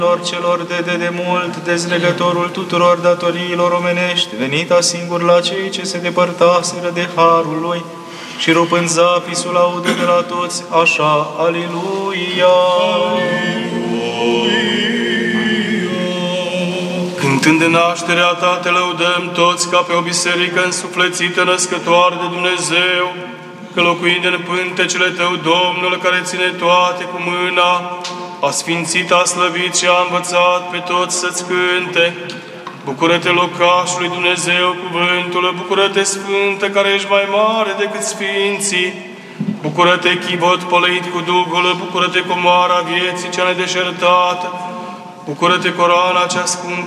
celor de mult, dezlegătorul tuturor datoriilor omenești, venita singur la cei ce se depărtaseră de harul lui și rupând zapisul aude de la toți, așa, Aliluia! Cântând în nașterea Ta, Te lăudăm toți ca pe o biserică însuflețită, născătoare de Dumnezeu, că locuind în pântecele Tău, Domnul, care ține toate cu mâna, a sfințit, a slăvit și a învățat pe toți să-ți cânte. Bucură-te, locașului Dumnezeu, cuvântul, bucură-te, Sfântă, care ești mai mare decât sfinții. Bucură-te, chibot pălăit cu Duhul, bucură-te, comoara vieții cea nedeșertată, bucură-te, coroana cea scumpă